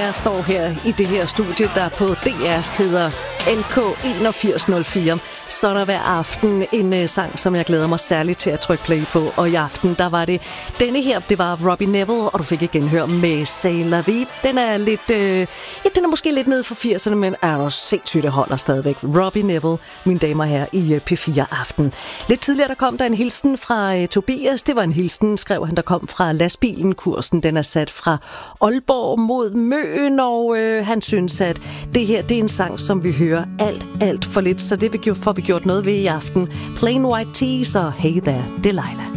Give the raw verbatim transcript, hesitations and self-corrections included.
jeg står her i det her studie, der på D R's hedder L K enogfirs nul fire. Så er der hver aften en uh, sang, som jeg glæder mig særligt til at trykke play på. Og i aften, der var det denne her, det var Robbie Nevil, og du fik igen hør med C'est la vie. Den er lidt, øh, ja, den er måske lidt nede for firserne, men er jo sindssygt, det holder stadigvæk. Robbie Nevil, mine damer her i uh, P fire Aften. Lidt tidligere, der kom der en hilsen fra uh, Tobias. Det var en hilsen, skrev han, der kom fra lastbilen. Kursen, den er sat fra Aalborg mod Møn, og øh, han synes, at det her, det er en sang, som vi hører alt, alt for lidt, så det får vi gjort noget ved i aften. Plain White Tees og Hey There, Delilah.